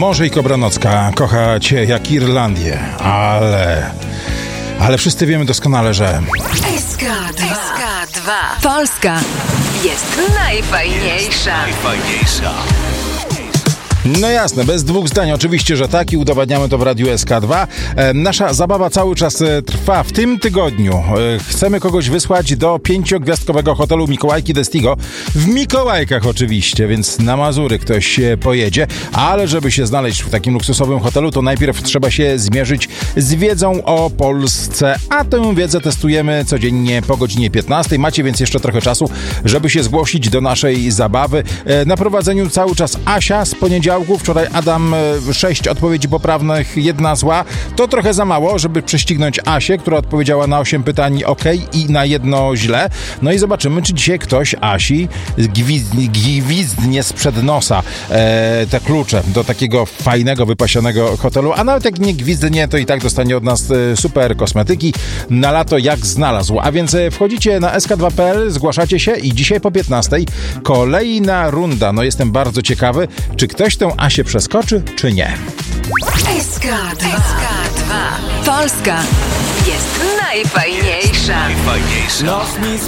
Morze i Kobranocka kocha cię jak Irlandię, ale wszyscy wiemy doskonale, że SK2. Polska jest najfajniejsza. No jasne, bez dwóch zdań, oczywiście, że tak i udowadniamy to w Radiu SK2. Nasza zabawa cały czas trwa. W tym tygodniu chcemy kogoś wysłać do 5-gwiazdkowego hotelu Mikołajki Destigo. W Mikołajkach oczywiście, więc na Mazury ktoś pojedzie. Ale żeby się znaleźć w takim luksusowym hotelu, to najpierw trzeba się zmierzyć z wiedzą o Polsce. A tę wiedzę testujemy codziennie po godzinie 15. Macie więc jeszcze trochę czasu, żeby się zgłosić do naszej zabawy. Na prowadzeniu cały czas Asia z poniedziałku. Wczoraj Adam 6 odpowiedzi poprawnych, 1 zła. To trochę za mało, żeby prześcignąć Asię, która odpowiedziała na 8 pytań OK i na 1 źle. No i zobaczymy, czy dzisiaj ktoś Asi gwizdnie sprzed nosa te klucze do takiego fajnego, wypasionego hotelu. A nawet jak nie gwizdnie, to i tak dostanie od nas super kosmetyki na lato jak znalazł. A więc wchodzicie na sk2.pl, zgłaszacie się i dzisiaj po 15 kolejna runda. No jestem bardzo ciekawy, czy ktoś tę Asię przeskoczy, czy nie. SK2. Polska jest najfajniejsza.